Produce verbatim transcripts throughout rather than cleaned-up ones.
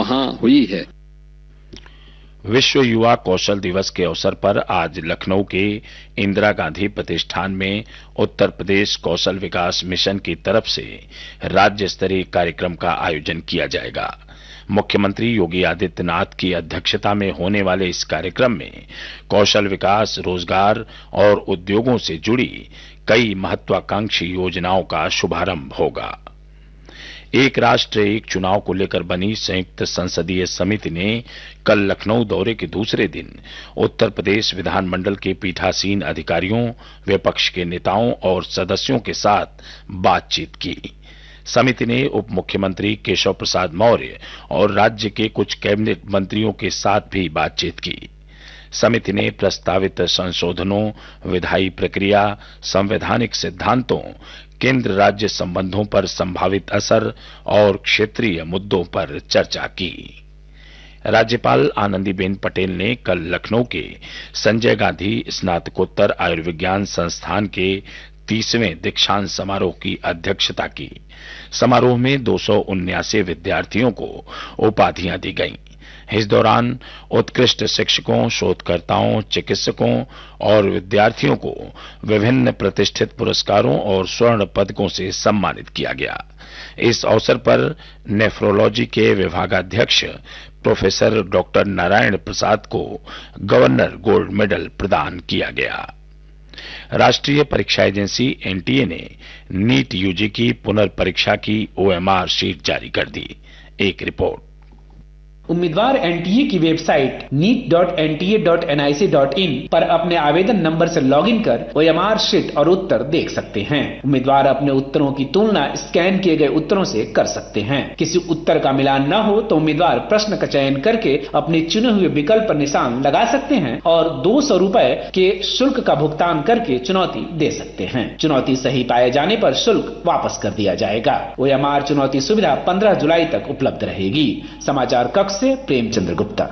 वहां हुई है। विश्व युवा कौशल दिवस के अवसर पर आज लखनऊ के इंदिरा गांधी प्रतिष्ठान में उत्तर प्रदेश कौशल विकास मिशन की तरफ से राज्य स्तरीय कार्यक्रम का आयोजन किया जाएगा। मुख्यमंत्री योगी आदित्यनाथ की अध्यक्षता में होने वाले इस कार्यक्रम में कौशल विकास, रोजगार और उद्योगों से जुड़ी कई महत्वाकांक्षी योजनाओं का शुभारंभ होगा। एक राष्ट्र एक चुनाव को लेकर बनी संयुक्त संसदीय समिति ने कल लखनऊ दौरे के दूसरे दिन उत्तर प्रदेश विधानमंडल के पीठासीन अधिकारियों, विपक्ष के नेताओं और सदस्यों के साथ बातचीत की। समिति ने उप मुख्यमंत्री केशव प्रसाद मौर्य और राज्य के कुछ कैबिनेट मंत्रियों के साथ भी बातचीत की। समिति ने प्रस्तावित संशोधनों, विधायी प्रक्रिया, संवैधानिक सिद्धांतों, केंद्र राज्य संबंधों पर संभावित असर और क्षेत्रीय मुद्दों पर चर्चा की। राज्यपाल आनंदीबेन पटेल ने कल लखनऊ के संजय गांधी स्नातकोत्तर आयुर्विज्ञान संस्थान के तीसवें दीक्षांत समारोह की अध्यक्षता की। समारोह में दो सौ उन्यासी विद्यार्थियों को उपाधियां दी गईं। इस दौरान उत्कृष्ट शिक्षकों, शोधकर्ताओं, चिकित्सकों और विद्यार्थियों को विभिन्न प्रतिष्ठित पुरस्कारों और स्वर्ण पदकों से सम्मानित किया गया। इस अवसर पर नेफ्रोलॉजी के विभागाध्यक्ष प्रोफेसर डॉक्टर नारायण प्रसाद को गवर्नर गोल्ड मेडल प्रदान किया गया। राष्ट्रीय परीक्षा एजेंसी एनटीए ने नीट यूजी की पुनर्परीक्षा की ओएमआर शीट जारी कर दी। एक रिपोर्ट। उम्मीदवार एनटीए की website NEET dot N T A dot N I C dot in पर अपने आवेदन नंबर से लॉगिन कर ओएमआर शीट और उत्तर देख सकते हैं। उम्मीदवार अपने उत्तरों की तुलना स्कैन किए गए उत्तरों से कर सकते हैं। किसी उत्तर का मिलान न हो तो उम्मीदवार प्रश्न का चयन करके अपने चुने हुए विकल्प पर निशान लगा सकते हैं और दो सौ रुपए के शुल्क का भुगतान करके चुनौती दे सकते हैं। चुनौती सही पाए जाने पर शुल्क वापस कर दिया जाएगा। ओएमआर चुनौती सुविधा पंद्रह जुलाई तक उपलब्ध रहेगी। समाचार कक्ष से प्रेमचंद्र गुप्ता।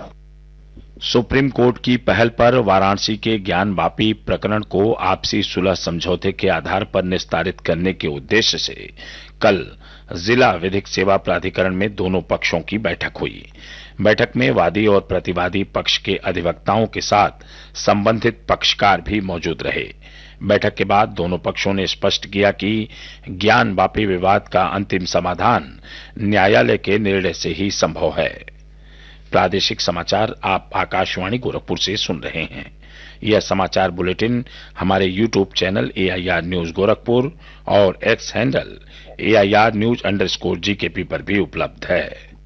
सुप्रीम कोर्ट की पहल पर वाराणसी के ज्ञान वापी प्रकरण को आपसी सुलह समझौते के आधार पर निस्तारित करने के उद्देश्य से कल जिला विधिक सेवा प्राधिकरण में दोनों पक्षों की बैठक हुई। बैठक में वादी और प्रतिवादी पक्ष के अधिवक्ताओं के साथ संबंधित पक्षकार भी मौजूद रहे। बैठक के बाद दोनों पक्षों ने स्पष्ट किया कि ज्ञान वापी विवाद का अंतिम समाधान न्यायालय के निर्णय से ही संभव है। प्रादेशिक समाचार आप आकाशवाणी गोरखपुर से सुन रहे हैं। यह समाचार बुलेटिन हमारे YouTube channel AIR news Gorakhpur और x handle AIR news underscore GKP पर भी उपलब्ध है।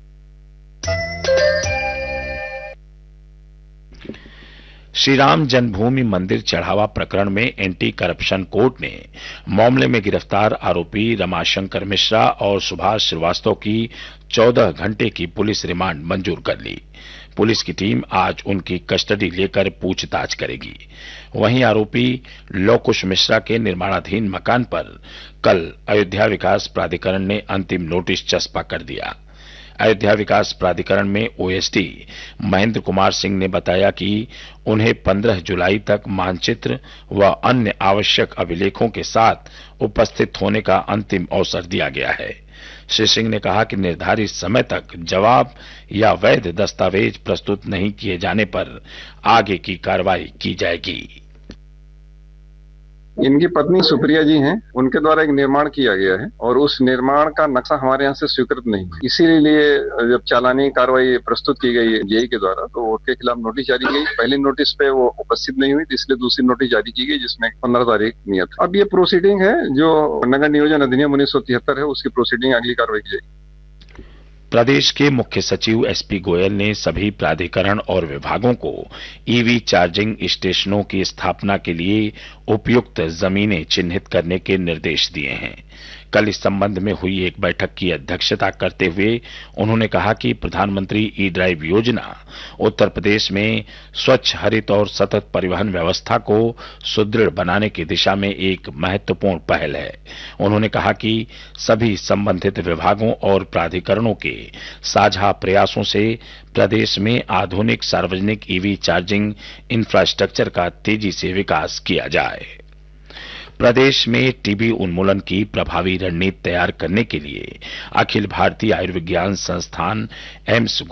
श्री राम जन्मभूमि मंदिर चढ़ावा प्रकरण में एंटी करप्शन कोर्ट ने मामले में गिरफ्तार आरोपी रमाशंकर मिश्रा और सुभाष श्रीवास्तव की चौदह घंटे की पुलिस रिमांड मंजूर कर ली। पुलिस की टीम आज उनकी कस्टडी लेकर पूछताछ करेगी। वहीं आरोपी लौकुश मिश्रा के निर्माणाधीन मकान पर कल अयोध्या विकास प्राधिकरण ने अंतिम नोटिस चस्पा कर दिया। अयोध्या विकास प्राधिकरण में ओएसडी महेंद्र कुमार सिंह ने बताया कि उन्हें पंद्रह जुलाई तक मानचित्र व अन्य आवश्यक अभिलेखों के साथ उपस्थित होने का अंतिम अवसर दिया गया है। श्री सिंह ने कहा कि निर्धारित समय तक जवाब या वैध दस्तावेज प्रस्तुत नहीं किए जाने पर आगे की कार्रवाई की जाएगी। इनकी पत्नी सुप्रिया जी हैं, उनके द्वारा एक निर्माण किया गया है और उस निर्माण का नक्शा हमारे यहाँ से स्वीकृत नहीं है। इसीलिए जब चालानी कार्रवाई प्रस्तुत की गई जेई के द्वारा तो उनके खिलाफ नोटिस जारी की। पहली नोटिस पे वो उपस्थित नहीं हुई, इसलिए दूसरी नोटिस जारी की गई जिसमें पंद्रह तारीख नियत। अब ये प्रोसीडिंग है जो नगर नियोजन अधिनियम उन्नीस सौ तिहत्तर है, उसकी प्रोसीडिंग अगली कार्रवाई की जाएगी। प्रदेश के मुख्य सचिव एसपी गोयल ने सभी प्राधिकरण और विभागों को ईवी चार्जिंग स्टेशनों की स्थापना के लिए उपयुक्त जमीनें चिन्हित करने के निर्देश दिए हैं। कल इस संबंध में हुई एक बैठक की अध्यक्षता करते हुए उन्होंने कहा कि प्रधानमंत्री ई ड्राइव योजना उत्तर प्रदेश में स्वच्छ, हरित और सतत परिवहन व्यवस्था को सुदृढ़ बनाने की दिशा में एक महत्वपूर्ण पहल है। उन्होंने कहा कि सभी संबंधित विभागों और प्राधिकरणों के साझा प्रयासों से प्रदेश में आधुनिक सार्वजनिक ईवी चार्जिंग इंफ्रास्ट्रक्चर का तेजी से विकास किया जाए। प्रदेश में टीबी उन्मूलन की प्रभावी रणनीति तैयार करने के लिए अखिल भारतीय आयुर्विज्ञान संस्थान एम्स